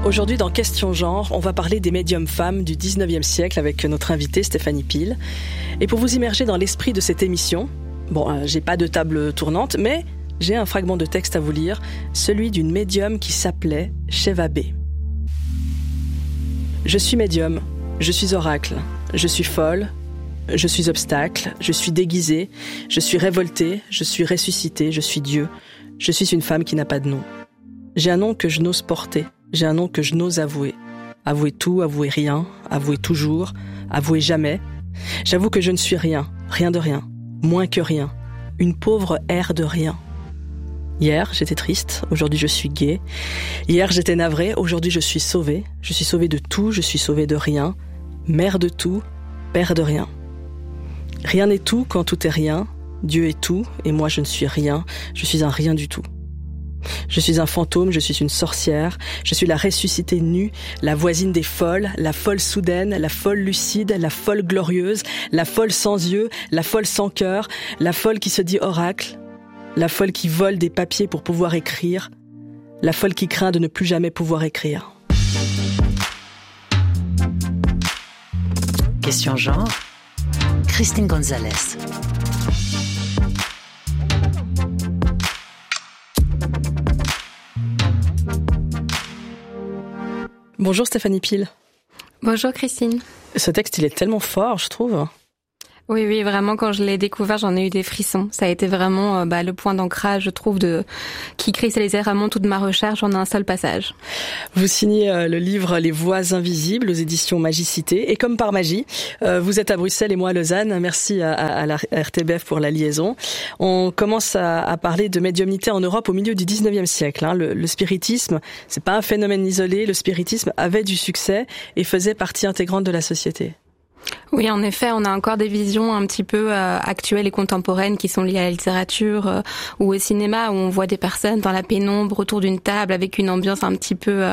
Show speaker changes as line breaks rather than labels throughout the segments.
Aujourd'hui, dans Question Genre, on va parler des médiums femmes du 19e siècle avec notre invitée Stéphanie Peel. Et pour vous immerger dans l'esprit de cette émission, j'ai pas de table tournante, mais j'ai un fragment de texte à vous lire, celui d'une médium qui s'appelait Sheva B. Je suis médium, je suis oracle, je suis folle, je suis obstacle, je suis déguisée, je suis révoltée, je suis ressuscitée, je suis Dieu, je suis une femme qui n'a pas de nom. J'ai un nom que je n'ose porter. J'ai un nom que je n'ose avouer. Avouer tout, avouer rien, avouer toujours, avouer jamais. J'avoue que je ne suis rien, rien de rien, moins que rien. Une pauvre ère de rien. Hier, j'étais triste, aujourd'hui je suis gai. Hier, j'étais navrée, aujourd'hui je suis sauvée. Je suis sauvée de tout, je suis sauvée de rien. Mère de tout, père de rien. Rien n'est tout quand tout est rien. Dieu est tout, et moi je ne suis rien. Je suis un rien du tout. Je suis un fantôme, je suis une sorcière, je suis la ressuscitée nue, la voisine des folles, la folle soudaine, la folle lucide, la folle glorieuse, la folle sans yeux, la folle sans cœur, la folle qui se dit oracle, la folle qui vole des papiers pour pouvoir écrire, la folle qui craint de ne plus jamais pouvoir écrire.
Question genre, Christine Gonzalez.
Bonjour Stéphanie Peel.
Bonjour Christine.
Ce texte, il est tellement fort, je trouve.
Oui, vraiment, quand je l'ai découvert, j'en ai eu des frissons. Ça a été vraiment le point d'ancrage, je trouve, qui cristallisait vraiment toute ma recherche en un seul passage.
Vous signez le livre Les Voix invisibles aux éditions Magicité. Et comme par magie, vous êtes à Bruxelles et moi à Lausanne. Merci à la RTBF pour la liaison. On commence à parler de médiumnité en Europe au milieu du 19e siècle. Le spiritisme, c'est pas un phénomène isolé. Le spiritisme avait du succès et faisait partie intégrante de la société.
Oui, en effet, on a encore des visions un petit peu actuelles et contemporaines qui sont liées à la littérature ou au cinéma, où on voit des personnes dans la pénombre autour d'une table avec une ambiance un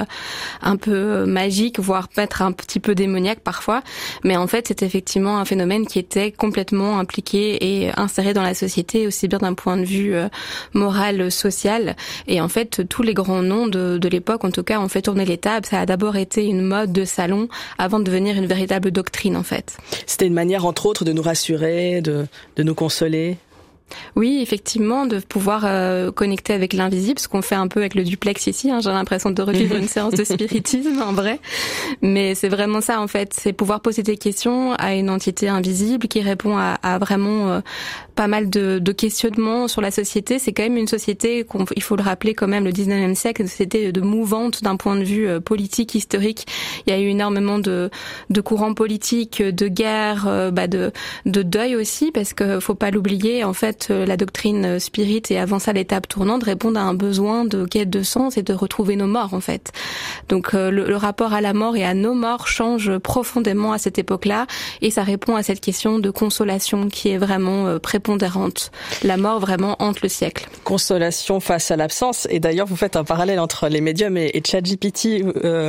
peu magique, voire peut-être un petit peu démoniaque parfois. Mais en fait, c'est effectivement un phénomène qui était complètement impliqué et inséré dans la société, aussi bien d'un point de vue moral, social. Et en fait, tous les grands noms de l'époque, en tout cas, ont fait tourner les tables. Ça a d'abord été une mode de salon avant de devenir une véritable doctrine, en fait.
C'était une manière, entre autres, de nous rassurer, de nous consoler.
Oui, effectivement, de pouvoir connecter avec l'invisible, ce qu'on fait un peu avec le duplex ici. J'ai l'impression de revivre une séance de spiritisme, en vrai. Mais c'est vraiment ça, en fait. C'est pouvoir poser des questions à une entité invisible qui répond à vraiment pas mal de questionnements sur la société. C'est quand même une société, il faut le rappeler quand même, le 19e siècle, une société de mouvante d'un point de vue politique, historique. Il y a eu énormément de courants politiques, de guerres, de deuil aussi, parce que faut pas l'oublier, en fait, la doctrine spirit et avant ça l'étape tournante répondent à un besoin de quête de sens et de retrouver nos morts, en fait. Donc le rapport à la mort et à nos morts change profondément à cette époque-là, et ça répond à cette question de consolation qui est vraiment prépondérante. La mort vraiment hante le siècle.
Consolation face à l'absence. Et d'ailleurs, vous faites un parallèle entre les médiums et ChatGPT.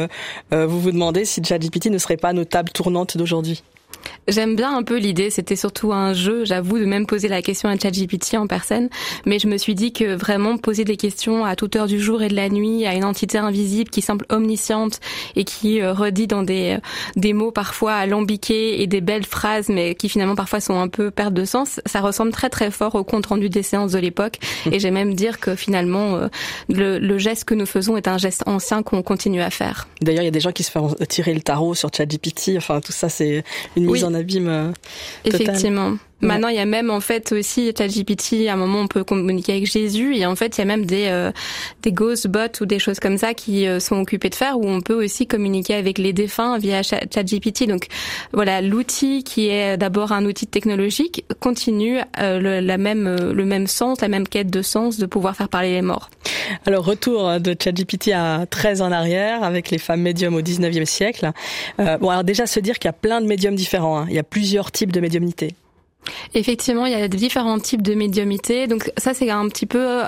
Vous vous demandez si ChatGPT ne serait pas nos tables tournantes d'aujourd'hui.
J'aime bien un peu l'idée, c'était surtout un jeu, j'avoue, de même poser la question à ChatGPT en personne, mais je me suis dit que vraiment poser des questions à toute heure du jour et de la nuit à une entité invisible qui semble omnisciente et qui redit dans des mots parfois alambiqués et des belles phrases, mais qui finalement parfois sont un peu perte de sens, ça ressemble très très fort au compte rendu des séances de l'époque, et j'aime même dire que finalement le geste que nous faisons est un geste ancien qu'on continue à faire.
D'ailleurs, il y a des gens qui se font tirer le tarot sur ChatGPT, enfin tout ça c'est une mise en abîme totale.
Effectivement. Maintenant, il y a même en fait aussi ChatGPT. À un moment, on peut communiquer avec Jésus, et en fait, il y a même des ghost bots ou des choses comme ça qui sont occupés de faire, où on peut aussi communiquer avec les défunts via ChatGPT. Donc voilà, l'outil qui est d'abord un outil technologique continue le même sens, la même quête de sens, de pouvoir faire parler les morts.
Alors retour de ChatGPT à 13 en arrière avec les femmes médiums au 19e siècle. Alors déjà se dire qu'il y a plein de médiums différents. Il y a plusieurs types de médiumnité.
Effectivement, il y a différents types de médiumité. Donc ça, c'est un petit peu,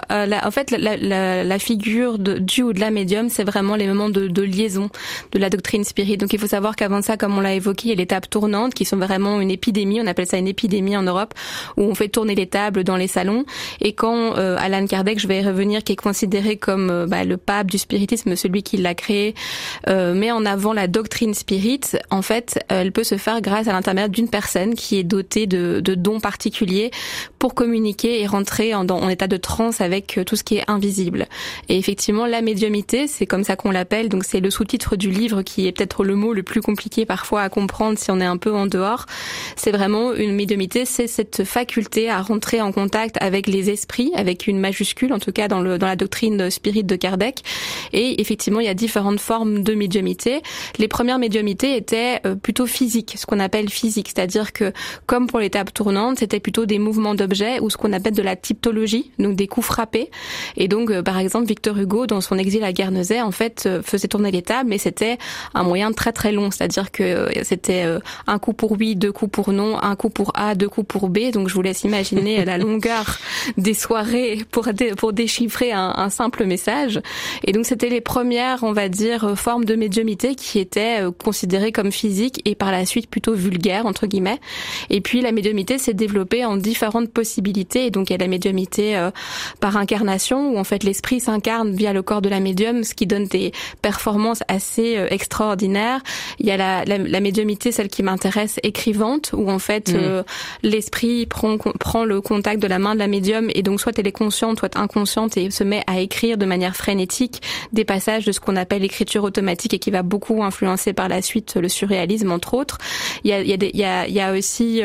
la figure du ou de la médium, c'est vraiment les moments de liaison de la doctrine spirit. Donc il faut savoir qu'avant ça, comme on l'a évoqué, il y a les tables tournantes qui sont vraiment une épidémie. On appelle ça une épidémie en Europe, où on fait tourner les tables dans les salons. Et quand Allan Kardec, je vais y revenir, qui est considéré comme le pape du spiritisme, celui qui l'a créé, met en avant la doctrine spirit. En fait, elle peut se faire grâce à l'intermédiaire d'une personne qui est dotée de dons particuliers pour communiquer et rentrer en état de transe avec tout ce qui est invisible. Et effectivement, la médiumité, c'est comme ça qu'on l'appelle, donc c'est le sous-titre du livre qui est peut-être le mot le plus compliqué parfois à comprendre si on est un peu en dehors. C'est vraiment une médiumité, c'est cette faculté à rentrer en contact avec les esprits, avec une majuscule, en tout cas dans la doctrine spirit de Kardec. Et effectivement, il y a différentes formes de médiumité. Les premières médiumités étaient plutôt physiques, ce qu'on appelle physique, c'est-à-dire que comme pour les tables tournantes, c'était plutôt des mouvements d'objets ou ce qu'on appelle de la typologie, donc des coups frappés. Et donc, par exemple, Victor Hugo, dans son exil à Guernesey, en fait, faisait tourner les tables, mais c'était un moyen très très long, c'est-à-dire que c'était un coup pour oui, deux coups pour non, un coup pour A, deux coups pour B. Donc, je vous laisse imaginer la longueur des soirées pour déchiffrer un simple message. Et donc, c'était les premières, on va dire, formes de médiumité qui étaient considérées comme physiques et par la suite plutôt vulgaires, entre guillemets. Et puis, la médiumité s'est développée en différentes possibilités. Et donc, il y a la médiumité par incarnation, où en fait l'esprit s'incarne via le corps de la médium, ce qui donne des performances assez extraordinaires. Il y a la médiumité, celle qui m'intéresse, écrivante, où en fait l'esprit prend le contact de la main de la médium, et donc soit elle est consciente, soit inconsciente, et se met à écrire de manière frénétique des passages de ce qu'on appelle l'écriture automatique, et qui va beaucoup influencer par la suite le surréalisme, entre autres. Il y a aussi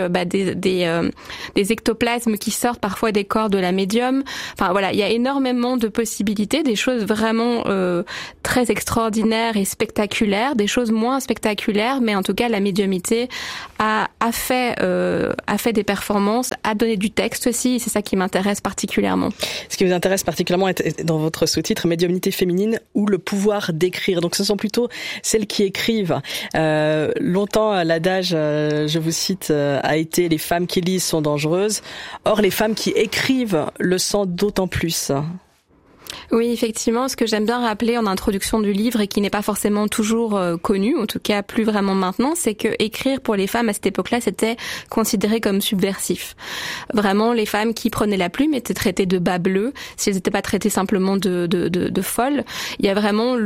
des ectoplasmes qui sortent parfois des corps de la médium. Enfin voilà, il y a énormément de possibilités, des choses vraiment très extraordinaires et spectaculaires, des choses moins spectaculaires, mais en tout cas la médiumité a fait des performances, a donné du texte aussi, et c'est ça qui m'intéresse particulièrement.
Ce qui vous intéresse particulièrement est dans votre sous-titre médiumnité féminine ou le pouvoir d'écrire. Donc ce sont plutôt celles qui écrivent. Longtemps l'adage, je vous cite, a été les femmes qui lisent sont dangereuses. Or les femmes qui écrivent le sont d'autant plus.
Oui, effectivement, ce que j'aime bien rappeler en introduction du livre et qui n'est pas forcément toujours connu, en tout cas plus vraiment maintenant, c'est que écrire pour les femmes à cette époque-là, c'était considéré comme subversif. Vraiment, les femmes qui prenaient la plume étaient traitées de bas bleus, si elles n'étaient pas traitées simplement de folles. Il y a vraiment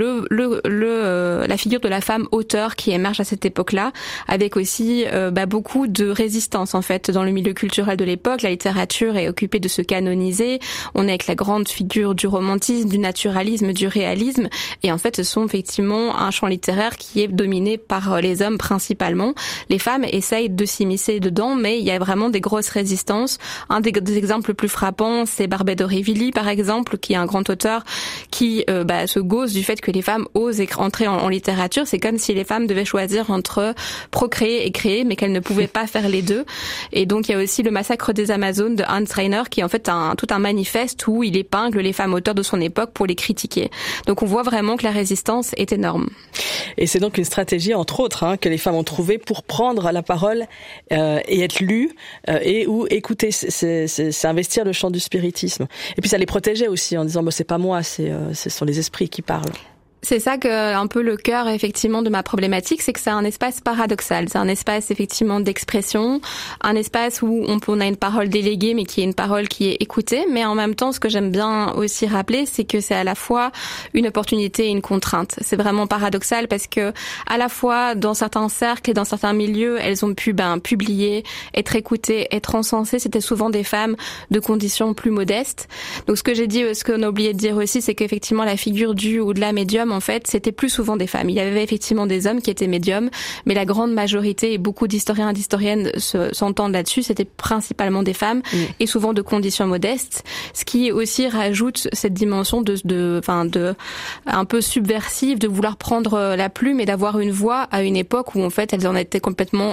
la figure de la femme auteur qui émerge à cette époque-là, avec aussi beaucoup de résistance en fait dans le milieu culturel de l'époque. La littérature est occupée de se canoniser. On est avec la grande figure du romantisme, du naturalisme, du réalisme, et en fait ce sont effectivement un champ littéraire qui est dominé par les hommes principalement. Les femmes essayent de s'immiscer dedans, mais il y a vraiment des grosses résistances. Un des exemples plus frappants, c'est Barbey d'Aurevilly par exemple, qui est un grand auteur qui se gausse du fait que les femmes osent entrer en littérature. C'est comme si les femmes devaient choisir entre procréer et créer, mais qu'elles ne pouvaient pas faire les deux. Et donc il y a aussi le massacre des Amazones de Hans Reiner, qui est en fait tout un manifeste où il épingle les femmes auteurs de son époque pour les critiquer. Donc on voit vraiment que la résistance est énorme.
Et c'est donc une stratégie, entre autres, que les femmes ont trouvée pour prendre la parole et être lues et ou écouter. C'est investir le champ du spiritisme. Et puis ça les protégeait aussi en disant c'est pas moi, ce sont les esprits qui parlent.
C'est ça que un peu le cœur effectivement de ma problématique, c'est que c'est un espace paradoxal, c'est un espace effectivement d'expression, un espace où on a une parole déléguée mais qui est une parole qui est écoutée, mais en même temps ce que j'aime bien aussi rappeler, c'est que c'est à la fois une opportunité et une contrainte. C'est vraiment paradoxal parce que à la fois dans certains cercles et dans certains milieux, elles ont pu publier, être écoutées, être encensées, c'était souvent des femmes de conditions plus modestes. Donc ce qu'on a oublié de dire aussi, c'est qu'effectivement la figure du ou de la médium, en fait, c'était plus souvent des femmes. Il y avait effectivement des hommes qui étaient médiums, mais la grande majorité, et beaucoup d'historiens et d'historiennes s'entendent là-dessus, c'était principalement des femmes, et souvent de conditions modestes, ce qui aussi rajoute cette dimension de un peu subversive, de vouloir prendre la plume et d'avoir une voix à une époque où en fait elles en étaient complètement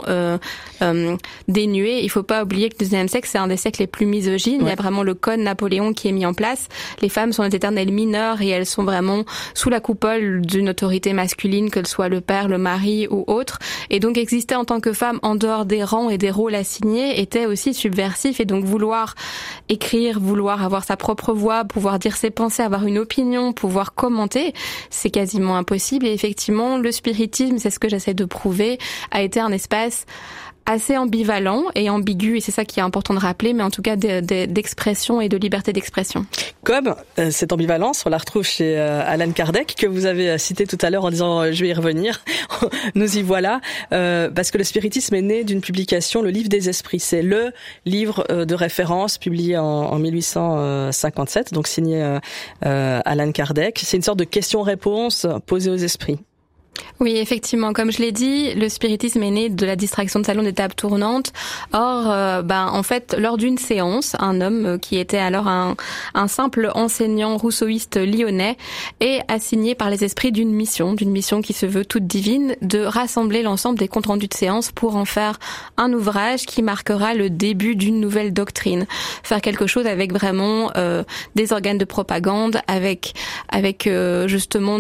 dénuées. Il faut pas oublier que le XIXe siècle, c'est un des siècles les plus misogynes. Ouais. Il y a vraiment le code Napoléon qui est mis en place. Les femmes sont les éternelles mineures et elles sont vraiment sous la coupole monopole d'une autorité masculine, que ce soit le père, le mari ou autre. Et donc exister en tant que femme en dehors des rangs et des rôles assignés était aussi subversif. Et donc vouloir écrire, vouloir avoir sa propre voix, pouvoir dire ses pensées, avoir une opinion, pouvoir commenter, c'est quasiment impossible. Et effectivement, le spiritisme, c'est ce que j'essaie de prouver, a été un espace assez ambivalent et ambigu, et c'est ça qui est important de rappeler, mais en tout cas d'expression et de liberté d'expression.
Comme cette ambivalence, on la retrouve chez Allan Kardec, que vous avez cité tout à l'heure en disant je vais y revenir. Nous y voilà, parce que le spiritisme est né d'une publication, le Livre des Esprits. C'est le livre de référence publié en 1857, donc signé Allan Kardec. C'est une sorte de question-réponse posée aux esprits.
Oui, effectivement, comme je l'ai dit, le spiritisme est né de la distraction de salon des tables tournantes. Or, en fait, lors d'une séance, un homme qui était alors un simple enseignant rousseauiste lyonnais est assigné par les esprits d'une mission qui se veut toute divine, de rassembler l'ensemble des comptes rendus de séance pour en faire un ouvrage qui marquera le début d'une nouvelle doctrine. Faire quelque chose avec vraiment des organes de propagande, avec justement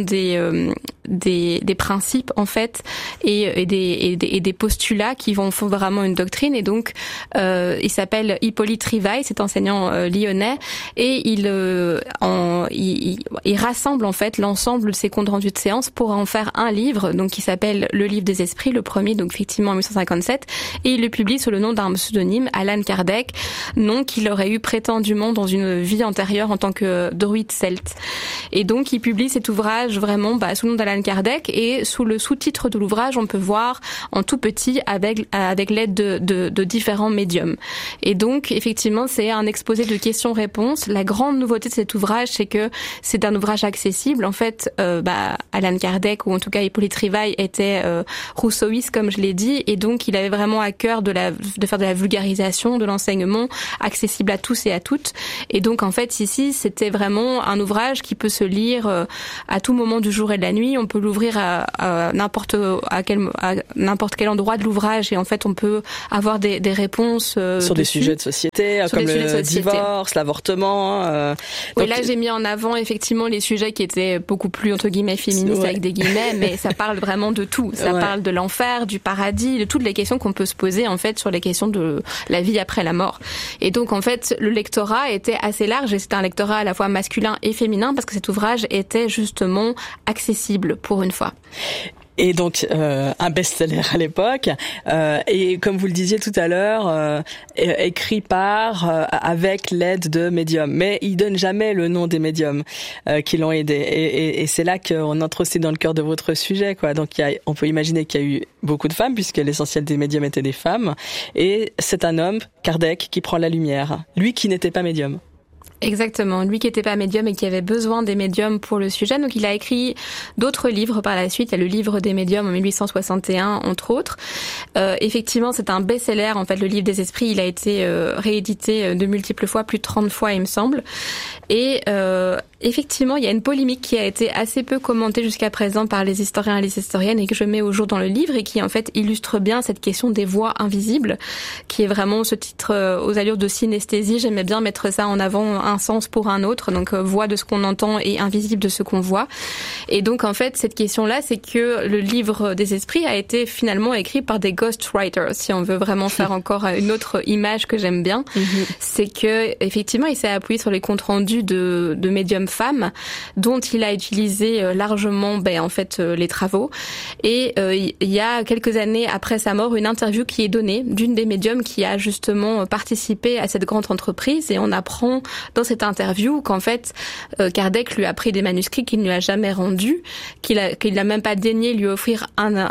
des principes en fait et des postulats qui font vraiment une doctrine. Et donc il s'appelle Hippolyte Rivail, cet enseignant lyonnais, et il rassemble en fait l'ensemble de ses comptes rendus de séance pour en faire un livre, donc qui s'appelle Le Livre des Esprits, le premier, donc effectivement en 1857, et il le publie sous le nom d'un pseudonyme, Allan Kardec, nom qu'il aurait eu prétendument dans une vie antérieure en tant que druide celte. Et donc il publie cet ouvrage vraiment sous le nom d'Allan Kardec, et sous le sous-titre de l'ouvrage, on peut voir en tout petit avec l'aide de différents médiums. Et donc, effectivement, c'est un exposé de questions-réponses. La grande nouveauté de cet ouvrage, c'est que c'est un ouvrage accessible. En fait, Allan Kardec, ou en tout cas Hippolyte Rivail, était rousseauiste, comme je l'ai dit, et donc il avait vraiment à cœur de faire de la vulgarisation, de l'enseignement accessible à tous et à toutes. Et donc, en fait, ici, c'était vraiment un ouvrage qui peut se lire à tout moment du jour et de la nuit. On peut l'ouvrir à n'importe quel endroit de l'ouvrage, et en fait on peut avoir des réponses
sur des sujets de société, comme le divorce, l'avortement.
Oui, là j'ai mis en avant effectivement les sujets qui étaient beaucoup plus entre guillemets féministes, avec des guillemets, mais ça parle vraiment de tout. Ça parle de l'enfer, du paradis, de toutes les questions qu'on peut se poser en fait sur les questions de la vie après la mort. Et donc en fait le lectorat était assez large, et c'était un lectorat à la fois masculin et féminin, parce que cet ouvrage était justement accessible pour une fois.
Et donc un best-seller à l'époque, et comme vous le disiez tout à l'heure, écrit avec l'aide de médiums. Mais il donne jamais le nom des médiums qui l'ont aidé. Et c'est là qu'on entre aussi dans le cœur de votre sujet, quoi. Donc on peut imaginer qu'il y a eu beaucoup de femmes, puisque l'essentiel des médiums étaient des femmes. Et c'est un homme, Kardec, qui prend la lumière. Lui qui n'était pas médium.
Exactement, lui qui n'était pas médium et qui avait besoin des médiums pour le sujet. Donc il a écrit d'autres livres par la suite. Il y a le livre des médiums en 1861, entre autres. Effectivement, c'est un best-seller. En fait, le livre des esprits, il a été réédité de multiples fois, plus de 30 fois, il me semble. Et effectivement, il y a une polémique qui a été assez peu commentée jusqu'à présent par les historiens et les historiennes, et que je mets au jour dans le livre, et qui en fait illustre bien cette question des voix invisibles, qui est vraiment ce titre aux allures de synesthésie. J'aimais bien mettre ça en avant, un sens pour un autre, donc voix de ce qu'on entend et invisible de ce qu'on voit. Et donc en fait cette question-là, c'est que le livre des esprits a été finalement écrit par des ghostwriters, si on veut vraiment faire encore une autre image que j'aime bien. C'est que effectivement il s'est appuyé sur les comptes rendus de médiums femmes, dont il a utilisé largement les travaux. Et il y a quelques années après sa mort, une interview qui est donnée d'une des médiums qui a justement participé à cette grande entreprise, et on apprend dans cette interview qu'en fait Kardec lui a pris des manuscrits qu'il ne lui a jamais rendus, qu'il n'a même pas daigné lui offrir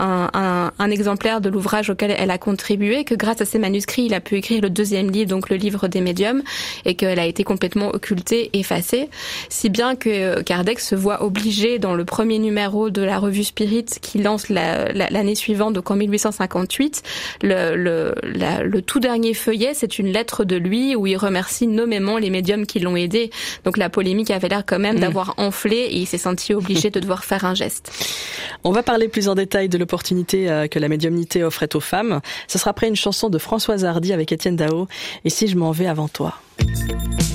un exemplaire de l'ouvrage auquel elle a contribué, que grâce à ces manuscrits il a pu écrire le deuxième livre, donc le livre des médiums, et qu'elle a été complètement occultée, effacée, si bien que Kardec se voit obligé, dans le premier numéro de la revue Spirit qui lance l'année suivante, donc en 1858, le tout dernier feuillet, c'est une lettre de lui où il remercie nommément les médiums qui l'ont aidé. Donc la polémique avait l'air quand même d'avoir enflé, et il s'est senti obligé de devoir faire un geste.
On va parler plus en détail de l'opportunité que la médiumnité offrait aux femmes. Ce sera après une chanson de Françoise Hardy avec Étienne Dao, et Si je m'en vais avant toi.